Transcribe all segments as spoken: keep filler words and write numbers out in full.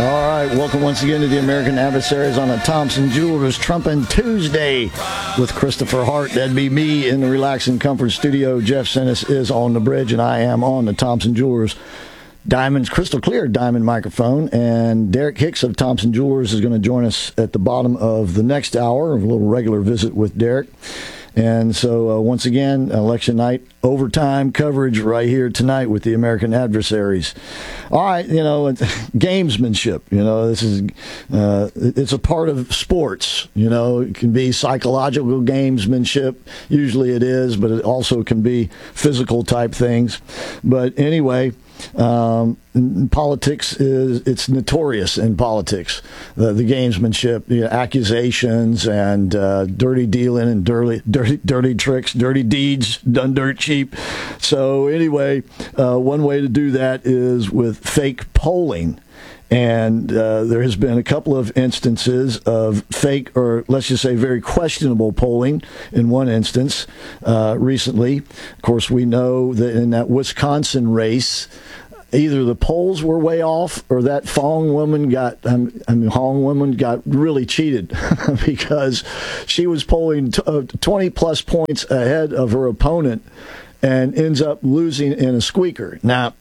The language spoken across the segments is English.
All right, welcome once again to the American Adversaries on the Thompson Jewelers Trumpin' Tuesday with Christopher Hart. That'd be me in the Relax and Comfort studio. Jeff Sennis is on the bridge, and I am on the Thompson Jewelers Diamonds, crystal clear diamond microphone. And Derek Hicks of Thompson Jewelers is going to join us at the bottom of the next hour, a little regular visit with Derek. And so, uh, once again, election night overtime coverage right here tonight with the American Adversaries. All right, you know, gamesmanship, you know, this is, uh, it's a part of sports, you know, it can be psychological gamesmanship, usually it is, but it also can be physical type things. But anyway, Um, politics is, it's notorious in politics, the, the gamesmanship, you know, accusations and uh, dirty dealing and dirty, dirty, dirty tricks, dirty deeds done dirt cheap. So anyway, uh, one way to do that is with fake polling. And uh, there has been a couple of instances of fake, or let's just say very questionable polling in one instance uh, recently. Of course, we know that in that Wisconsin race, either the polls were way off or that Fong woman got, um, I mean, Hong woman got really cheated because she was polling t- uh, twenty plus points ahead of her opponent and ends up losing in a squeaker. Now,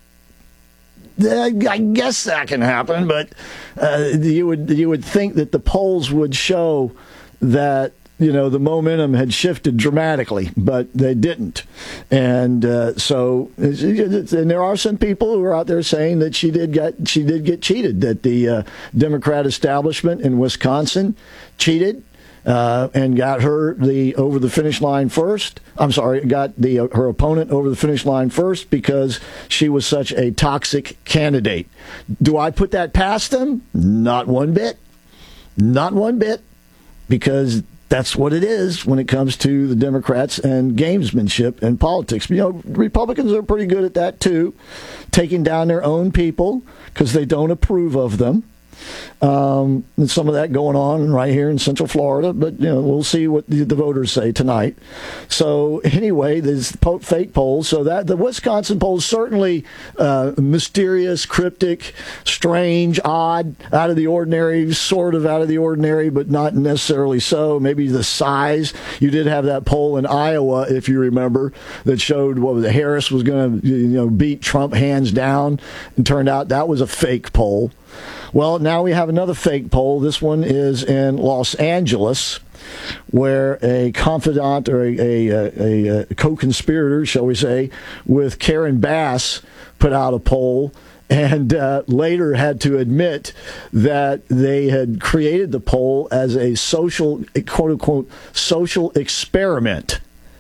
I guess that can happen, but uh, you would you would think that the polls would show that, you know, the momentum had shifted dramatically, but they didn't. And uh, so, and there are some people who are out there saying that she did get she did get cheated, that the uh, Democrat establishment in Wisconsin cheated. Uh, and got her the over the finish line first. I'm sorry, got the uh, her opponent over the finish line first because she was such a toxic candidate. Do I put that past them? Not one bit. Not one bit. Because that's what it is when it comes to the Democrats and gamesmanship in politics. You know, Republicans are pretty good at that too, taking down their own people because they don't approve of them. Um, and some of that going on right here in Central Florida, but you know, we'll see what the, the voters say tonight. So anyway, there's po- fake polls. So that the Wisconsin polls certainly uh, mysterious, cryptic, strange, odd, out of the ordinary, sort of out of the ordinary, but not necessarily so. Maybe the size. You did have that poll in Iowa, if you remember, that showed what was it, Harris was going to you know beat Trump hands down, and turned out that was a fake poll. Well, now we have another fake poll. This one is in Los Angeles, where a confidant or a, a, a, a co-conspirator, shall we say, with Karen Bass put out a poll and uh, later had to admit that they had created the poll as a social, quote-unquote, social experiment.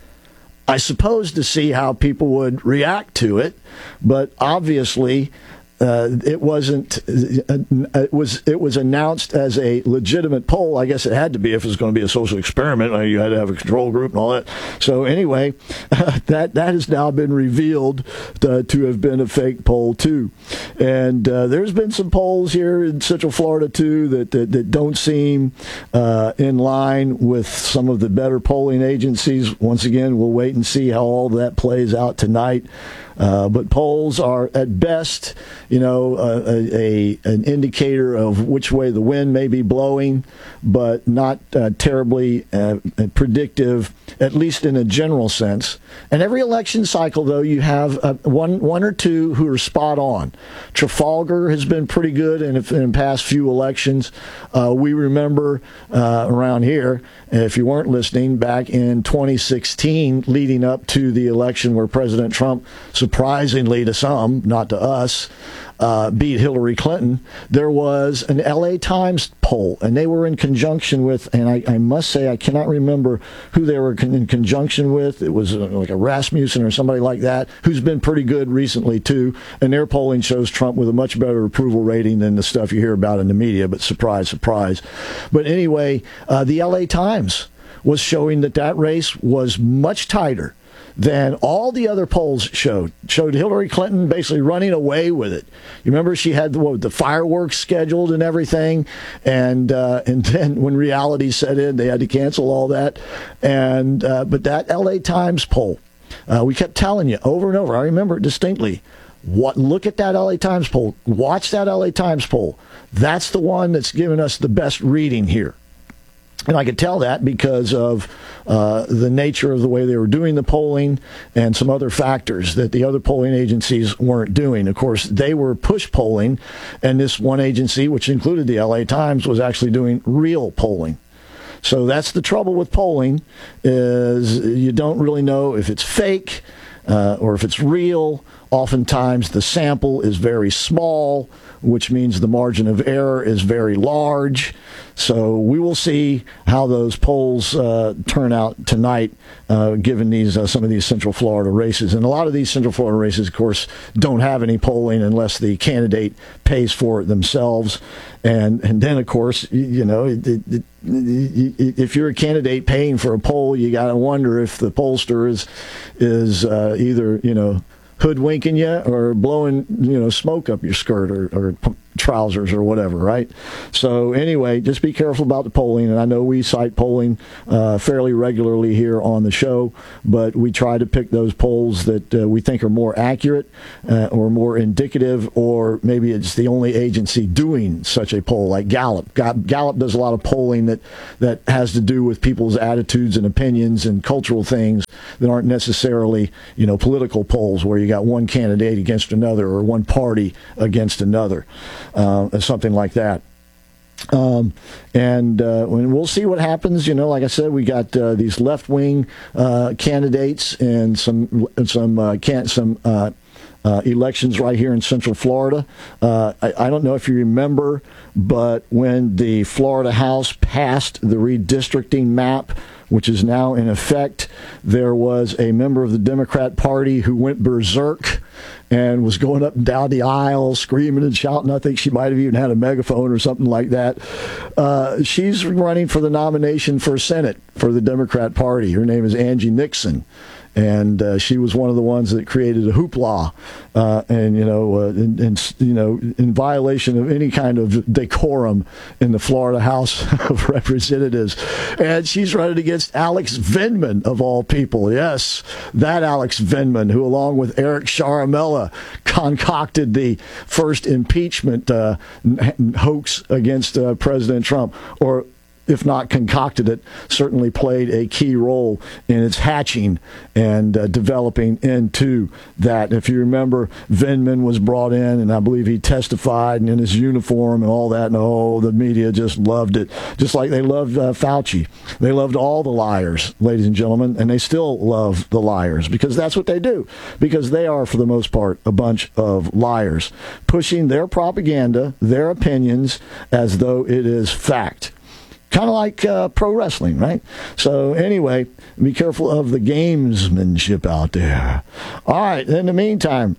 I suppose to see how people would react to it, but obviously Uh, it wasn't. Uh, it was. It was announced as a legitimate poll. I guess it had to be if it was going to be a social experiment. You had to have a control group and all that. So anyway, uh, that that has now been revealed to, to have been a fake poll too. And uh, there's been some polls here in Central Florida too that that, that don't seem uh, in line with some of the better polling agencies. Once again, we'll wait and see how all that plays out tonight. Uh, but polls are, at best, you know, uh, a, a an indicator of which way the wind may be blowing, but not uh, terribly uh, predictive, at least in a general sense. And every election cycle, though, you have uh, one one or two who are spot on. Trafalgar has been pretty good in, in past few elections. Uh, we remember uh, around here, if you weren't listening, back in twenty sixteen, leading up to the election where President Trump, surprisingly to some, not to us, uh, beat Hillary Clinton, there was an L A Times poll, and they were in conjunction with, and I, I must say I cannot remember who they were in conjunction with. It was like a Rasmussen or somebody like that, who's been pretty good recently too, and their polling shows Trump with a much better approval rating than the stuff you hear about in the media, but surprise, surprise. But anyway, uh, the L A Times was showing that that race was much tighter than all the other polls showed. Showed Hillary Clinton basically running away with it. You remember she had the, what, the fireworks scheduled and everything, and uh, and then when reality set in, they had to cancel all that. And uh, but that L A Times poll, uh, we kept telling you over and over. I remember it distinctly. What? Look at that L A Times poll. Watch that L A Times poll. That's the one that's giving us the best reading here. And I could tell that because of uh, the nature of the way they were doing the polling and some other factors that the other polling agencies weren't doing. Of course, they were push polling, and this one agency, which included the L A Times, was actually doing real polling. So that's the trouble with polling, is you don't really know if it's fake uh, or if it's real. Oftentimes the sample is very small, which means the margin of error is very large. So we will see how those polls uh, turn out tonight, uh, given these uh, some of these Central Florida races. And a lot of these Central Florida races, of course, don't have any polling unless the candidate pays for it themselves. And and then, of course, you know, it, it, it, if you're a candidate paying for a poll, you got to wonder if the pollster is is uh, either, you know, hoodwinking you or blowing, you know, smoke up your skirt or, or trousers or whatever, right? So anyway, just be careful about the polling. And I know we cite polling uh, fairly regularly here on the show, but we try to pick those polls that uh, we think are more accurate uh, or more indicative, or maybe it's the only agency doing such a poll, like Gallup. Gallup does a lot of polling that, that has to do with people's attitudes and opinions and cultural things that aren't necessarily, you know, political polls where you got one candidate against another or one party against another. Uh, something like that. Um, and uh, we'll see what happens. You know, like I said, we got uh, these left-wing uh, candidates and some some uh, can some uh, uh, elections right here in Central Florida. Uh, I, I don't know if you remember, but when the Florida House passed the redistricting map, which is now in effect, there was a member of the Democrat Party who went berserk and was going up and down the aisle screaming and shouting. I think she might have even had a megaphone or something like that. Uh, she's running for the nomination for Senate for the Democrat Party. Her name is Angie Nixon. And uh, she was one of the ones that created a hoopla, uh, and you know, uh, and, and you know, in violation of any kind of decorum in the Florida House of Representatives. And she's running against Alex Vindman, of all people. Yes, that Alex Vindman, who, along with Eric Ciaramella, concocted the first impeachment uh, hoax against uh, President Trump, or, if not concocted it, certainly played a key role in its hatching and uh, developing into that. If you remember, Vindman was brought in, and I believe he testified and in his uniform and all that, and oh, the media just loved it, just like they loved uh, Fauci. They loved all the liars, ladies and gentlemen, and they still love the liars, because that's what they do, because they are, for the most part, a bunch of liars, pushing their propaganda, their opinions, as though it is fact. Kind of like uh, pro wrestling, right? So anyway, be careful of the gamesmanship out there. All right, in the meantime,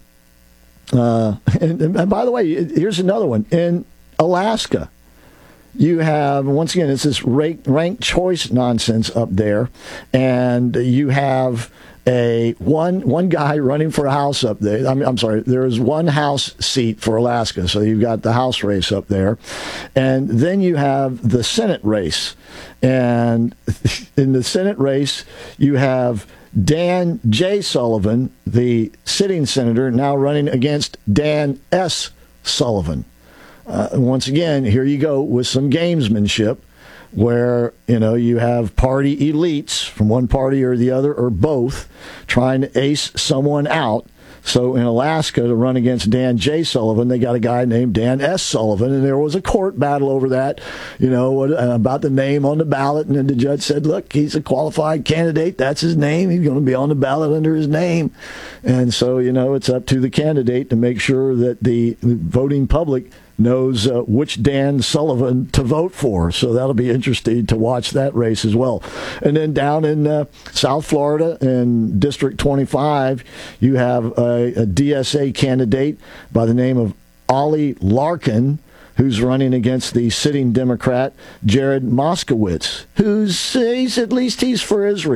uh, and, and by the way, here's another one. In Alaska, you have, once again, it's this rank, ranked choice nonsense up there, and you have a one one guy running for a house up there. I'm, I'm sorry, there is one House seat for Alaska, so you've got the House race up there, and then you have the Senate race, and in the Senate race you have Dan J. Sullivan, the sitting senator, now running against Dan S. Sullivan. Uh, once again, here you go with some gamesmanship, where, you know, you have party elites from one party or the other or both trying to ace someone out. So in Alaska, to run against Dan J. Sullivan, they got a guy named Dan S. Sullivan, and there was a court battle over that, you know, what, uh, about the name on the ballot. And then the judge said, look, he's a qualified candidate. That's his name. He's going to be on the ballot under his name. And so, you know, it's up to the candidate to make sure that the voting public knows uh, which Dan Sullivan to vote for. So that'll be interesting to watch that race as well. And then down in uh, South Florida in District twenty-five, you have a, a D S A candidate by the name of Ollie Larkin, who's running against the sitting Democrat Jared Moskowitz, who's he's, at least he's for Israel.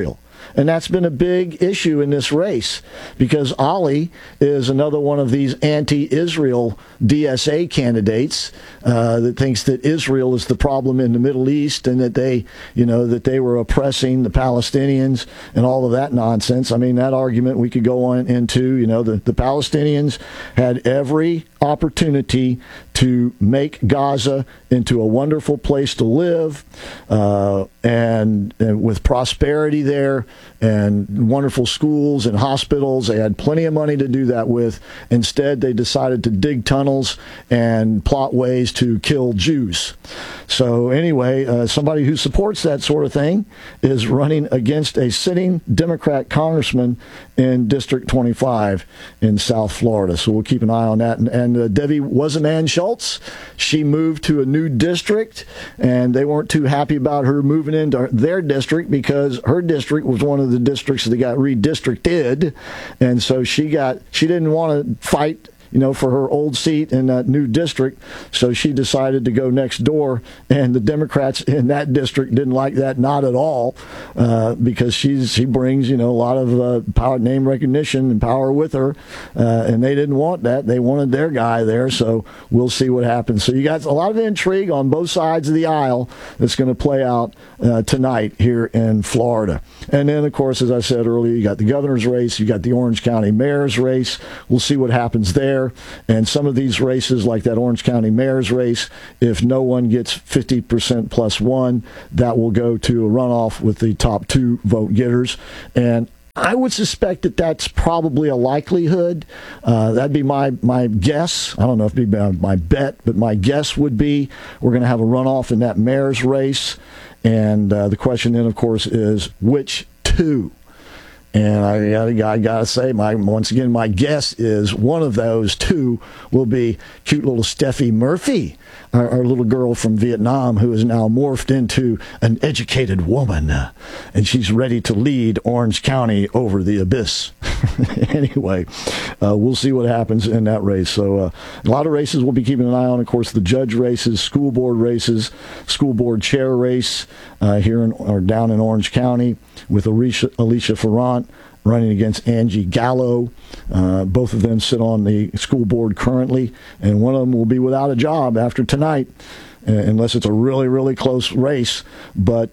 And that's been a big issue in this race because Ali is another one of these anti-Israel D S A candidates uh, that thinks that Israel is the problem in the Middle East and that they, you know, that they were oppressing the Palestinians and all of that nonsense. I mean, that argument we could go on into, you know, the, the Palestinians had every opportunity to make Gaza into a wonderful place to live uh, and, and with prosperity there and wonderful schools and hospitals. They had plenty of money to do that with. Instead, they decided to dig tunnels and plot ways to kill Jews. So anyway, uh, somebody who supports that sort of thing is running against a sitting Democrat congressman in District twenty-five in South Florida. So we'll keep an eye on that. And, and uh, Debbie Wasserman Schultz, she moved to a new district, and they weren't too happy about her moving into their district because her district was one of the districts that got redistricted, and so she got she didn't want to fight, you know, for her old seat in that new district, so she decided to go next door, and the Democrats in that district didn't like that, not at all, uh, because she's she brings, you know, a lot of uh, power, name recognition and power with her, uh, and they didn't want that. They wanted their guy there, so we'll see what happens. So you got a lot of intrigue on both sides of the aisle that's going to play out uh, tonight here in Florida. And then, of course, as I said earlier, you got the governor's race, you got the Orange County mayor's race. We'll see what happens there. And some of these races, like that Orange County mayor's race, if no one gets fifty percent plus one, that will go to a runoff with the top two vote getters. And I would suspect that that's probably a likelihood. Uh, that'd be my, my guess. I don't know if it'd be my bet, but my guess would be we're going to have a runoff in that mayor's race. And uh, the question then, of course, is which two? And I, I, I got to say, my once again, my guess is one of those two will be cute little Steffi Murphy, our, our little girl from Vietnam who is now morphed into an educated woman. Uh, and she's ready to lead Orange County over the abyss. Anyway, uh, we'll see what happens in that race. So uh, a lot of races we'll be keeping an eye on. Of course, the judge races, school board races, school board chair race uh, here in, or down in Orange County with Alicia, Alicia Ferrant running against Angie Gallo. Uh, both of them sit on the school board currently, and one of them will be without a job after tonight, uh, unless it's a really, really close race. But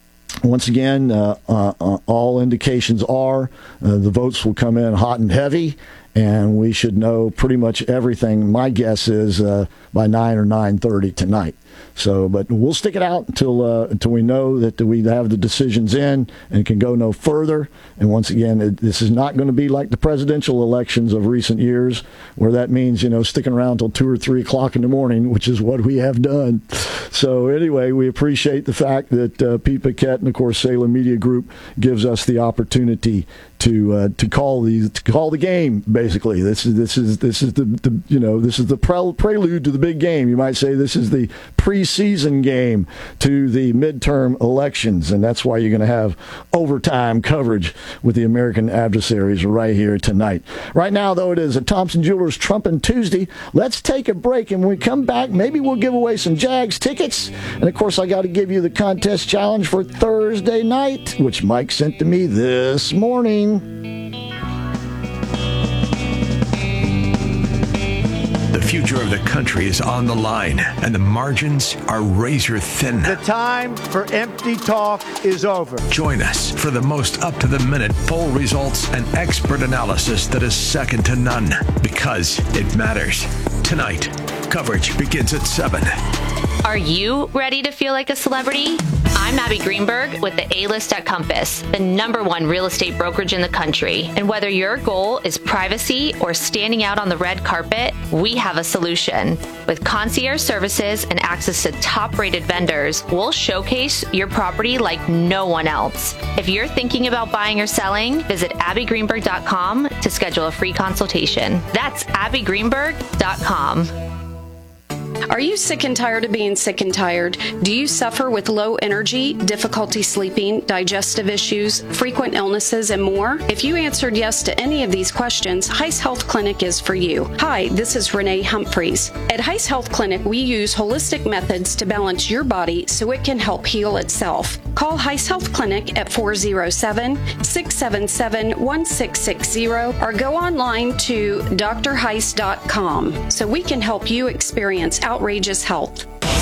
once again, uh, uh, uh, all indications are uh, the votes will come in hot and heavy, and we should know pretty much everything. My guess is uh, by nine or nine thirty tonight. So, but we'll stick it out until uh, until we know that we have the decisions in and can go no further. And once again, it, this is not going to be like the presidential elections of recent years, where that means, you know, sticking around until two or three o'clock in the morning, which is what we have done. So anyway, we appreciate the fact that uh, Pete Paquette and, of course, Salem Media Group gives us the opportunity to uh, to call these to call the game. Basically, this is this is this is the, the you know this is the pre- prelude to the big game. You might say this is the preseason game to the midterm elections, and that's why you're going to have overtime coverage with the American Adversaries right here tonight. Right now, though, it is a Thompson Jewelers Trumpin' Tuesday. Let's take a break, and when we come back, maybe we'll give away some Jags tickets. And of course, I got to give you the contest challenge for Thursday night, which Mike sent to me this morning. The future of the country is on the line, and the margins are razor thin. The time for empty talk is over. Join us for the most up-to-the-minute poll results and expert analysis that is second to none, because it matters. Tonight, coverage begins at seven. Are you ready to feel like a celebrity? I'm Abby Greenberg with the A-List at Compass, the number one real estate brokerage in the country. And whether your goal is privacy or standing out on the red carpet, we have a solution. With concierge services and access to top-rated vendors, we'll showcase your property like no one else. If you're thinking about buying or selling, visit abby greenberg dot com to schedule a free consultation. That's abby greenberg dot com. Are Are you sick and tired of being sick and tired? Do you suffer with low energy, difficulty sleeping, digestive issues, frequent illnesses, and more? If you answered yes to any of these questions, Heiss Health Clinic is for you. Hi, this is Renee Humphreys. At Heiss Health Clinic, we use holistic methods to balance your body so it can help heal itself. Call Heiss Health Clinic at four oh seven, six seven seven, one six six zero or go online to d r heiss dot com so we can help you experience outrageous health.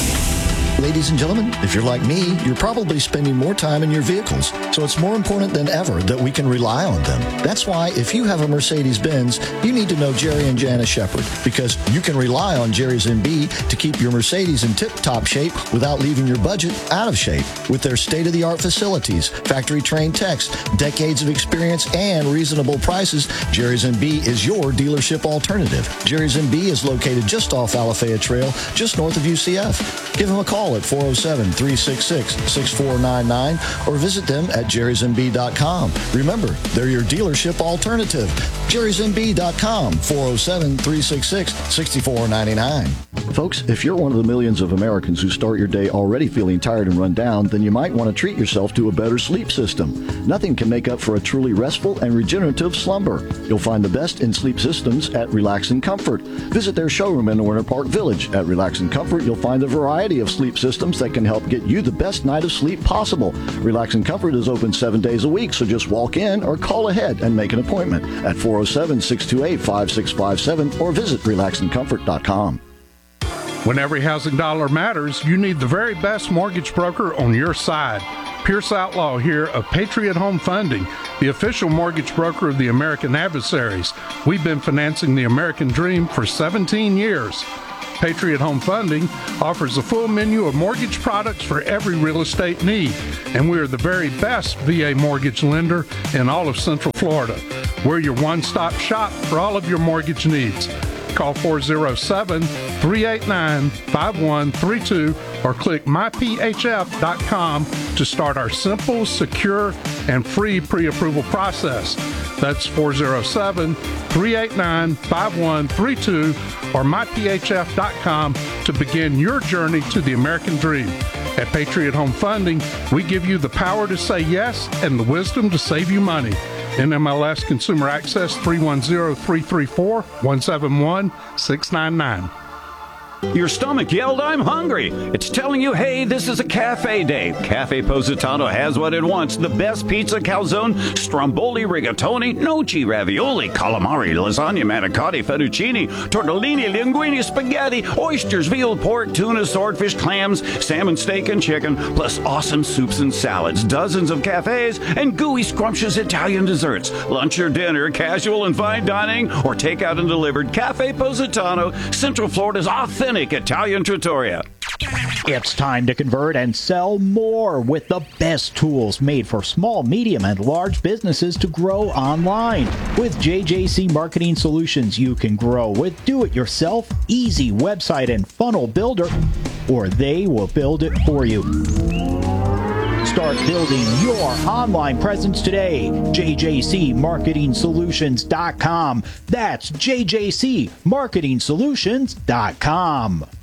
Ladies and gentlemen, if you're like me, you're probably spending more time in your vehicles, so it's more important than ever that we can rely on them. That's why if you have a Mercedes-Benz, you need to know Jerry and Janice Shepard, because you can rely on Jerry's M B to keep your Mercedes in tip-top shape without leaving your budget out of shape. With their state-of-the-art facilities, factory-trained techs, decades of experience, and reasonable prices, Jerry's M B is your dealership alternative. Jerry's M B is located just off Alafaya Trail, just north of U C F. Give them a call at four oh seven, three six six, six four nine nine or visit them at jerrys m b dot com. Remember, they're your dealership alternative. jerrys m b dot com, four oh seven, three six six, six four nine nine. Folks, if you're one of the millions of Americans who start your day already feeling tired and run down, then you might want to treat yourself to a better sleep system. Nothing can make up for a truly restful and regenerative slumber. You'll find the best in sleep systems at Relax and Comfort. Visit their showroom in Winter Park Village. At Relax and Comfort, you'll find a variety of sleep systems that can help get you the best night of sleep possible. Relax and Comfort is open seven days a week, so just walk in or call ahead and make an appointment at four oh seven, six two eight, five six five seven or visit relax and comfort dot com. When every housing dollar matters, you need the very best mortgage broker on your side. Pierce Outlaw here of Patriot Home Funding, the official mortgage broker of the American Adversaries. We've been financing the American dream for seventeen years. Patriot Home Funding offers a full menu of mortgage products for every real estate need, and we are the very best V A mortgage lender in all of Central Florida. We're your one-stop shop for all of your mortgage needs. Call four oh seven, three eight nine, five one three two or click my p h f dot com to start our simple, secure, and free pre-approval process. That's four oh seven, three eight nine, five one three two or my p h f dot com to begin your journey to the American dream. At Patriot Home Funding, we give you the power to say yes and the wisdom to save you money. N M L S Consumer Access three one zero, three three four, one seven one, six nine nine. Your stomach yelled, "I'm hungry." It's telling you, hey, this is a cafe day. Cafe Positano has what it wants. The best pizza, calzone, stromboli, rigatoni, gnocchi, ravioli, calamari, lasagna, manicotti, fettuccine, tortellini, linguine, spaghetti, oysters, veal, pork, tuna, swordfish, clams, salmon, steak, and chicken, plus awesome soups and salads, dozens of cafes, and gooey, scrumptious Italian desserts. Lunch or dinner, casual and fine dining, or takeout and delivered. Cafe Positano, Central Florida's authentic Italian trattoria. It's time to convert and sell more with the best tools made for small, medium, and large businesses to grow online. With J J C Marketing Solutions, you can grow with do-it-yourself, easy website and funnel builder, or they will build it for you. Start building your online presence today. J J C Marketing Solutions dot com. That's J J C Marketing Solutions dot com.